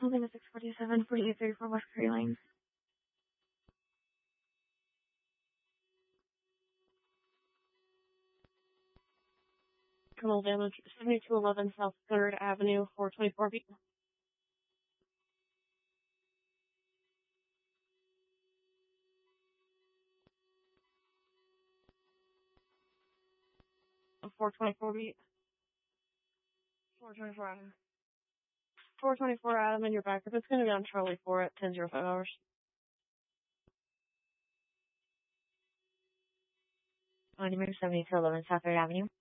Holding a 647, 4834 West Curry Lane. Criminal damage, 7211 South 3rd Avenue, 424 feet. $424 feet. 424 Adam. 424 Adam in your back. If it's going to be on Charlie 4 at 10:05 hours. On number 7211 South 3rd Avenue.